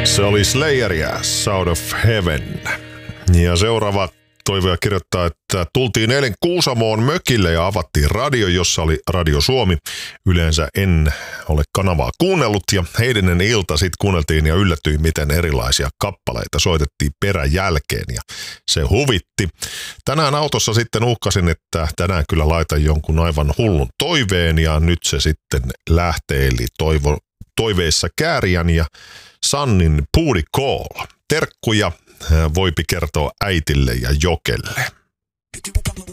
Se oli Slayeria, Sound of Heaven. Ja seuraava toivoja kirjoittaa, että tultiin eilen Kuusamoon mökille ja avattiin radio, jossa oli Radio Suomi. Yleensä en ole kanavaa kuunnellut ja heidenen ilta sitten kuunneltiin ja yllätyin, miten erilaisia kappaleita soitettiin peräjälkeen ja se huvitti. Tänään autossa sitten uhkasin, että tänään kyllä laitan jonkun aivan hullun toiveen ja nyt se sitten lähtee, eli toiveissa Kääriän ja Sannin Booty Call. Terkkuja voipi kertoa äitille ja Jokelle.